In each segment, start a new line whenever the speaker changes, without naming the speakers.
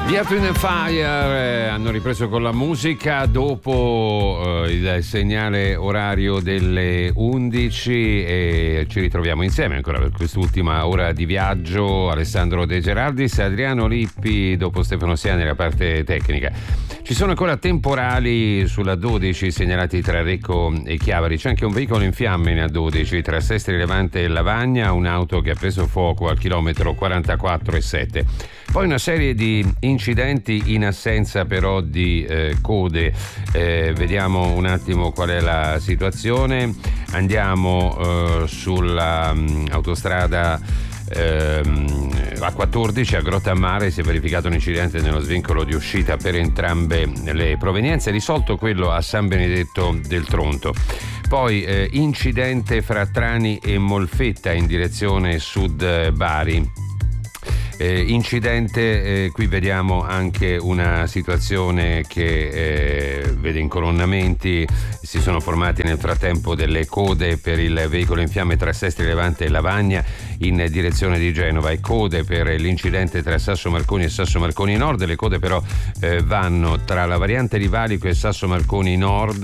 Gli Earth, Wind & Fire hanno ripreso con la musica dopo il segnale orario delle 11 e ci ritroviamo insieme ancora per quest'ultima ora di viaggio. Alessandro De Gerardis, Adriano Lippi, dopo Stefano Siani la parte tecnica. Ci sono ancora temporali sulla 12 segnalati tra Recco e Chiavari. C'è anche un veicolo in fiamme in A12 tra Sestri Levante e Lavagna, un'auto che ha preso fuoco al chilometro 44,7. Poi una serie di incidenti in assenza però di code. Vediamo un attimo qual è la situazione. Andiamo sulla autostrada A14 a Grottammare. Si è verificato un incidente nello svincolo di uscita per entrambe le provenienze, risolto quello a San Benedetto del Tronto. Poi incidente fra Trani e Molfetta in direzione sud Bari. Incidente, qui vediamo anche una situazione che vede incolonnamenti. Si sono formati nel frattempo delle code per il veicolo in fiamme tra Sestri Levante e Lavagna in direzione di Genova e code per l'incidente tra Sasso Marconi e Sasso Marconi Nord. Le code però vanno tra la variante di Valico e Sasso Marconi Nord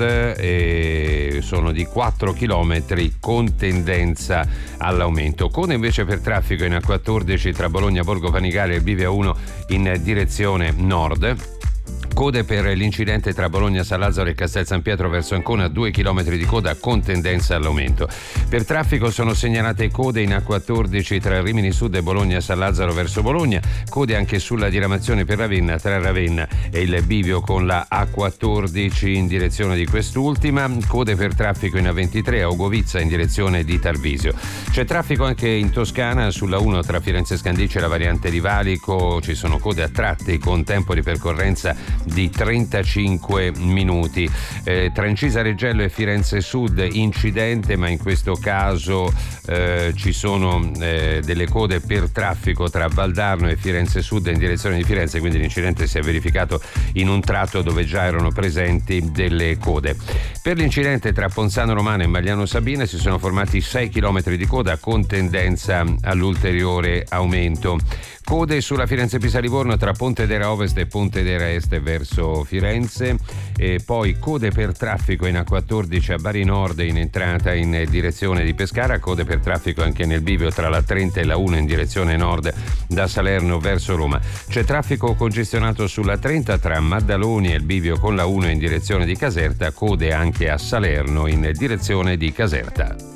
e sono di 4 km con tendenza all'aumento. Code invece per traffico in A14 tra Bologna Borgo Panigale e il bivio 1 in direzione nord. Code per l'incidente tra Bologna San Lazzaro e Castel San Pietro verso Ancona, 2 km di coda con tendenza all'aumento. Per traffico sono segnalate code in A14 tra Rimini Sud e Bologna San Lazzaro verso Bologna, code anche sulla diramazione per Ravenna tra Ravenna e il bivio con la A14 in direzione di quest'ultima, code per traffico in A23 a Ogovizza in direzione di Tarvisio. C'è traffico anche in Toscana sulla 1 tra Firenze Scandicci e la variante di Valico, ci sono code a tratti con tempo di percorrenza di 35 minuti. Tra Incisa Reggello e Firenze Sud incidente, ma in questo caso ci sono delle code per traffico tra Valdarno e Firenze Sud in direzione di Firenze, quindi l'incidente si è verificato in un tratto dove già erano presenti delle code. Per l'incidente tra Ponzano Romano e Magliano Sabina si sono formati 6 km di coda con tendenza all'ulteriore aumento. Code sulla Firenze-Pisa-Livorno tra Pontedera Ovest e Pontedera Est verso Firenze, e poi code per traffico in A14 a Bari Nord in entrata in direzione di Pescara, code per traffico anche nel bivio tra la 30 e la 1 in direzione nord da Salerno verso Roma. C'è traffico congestionato sulla 30 tra Maddaloni e il bivio con la 1 in direzione di Caserta, code anche a Salerno in direzione di Caserta.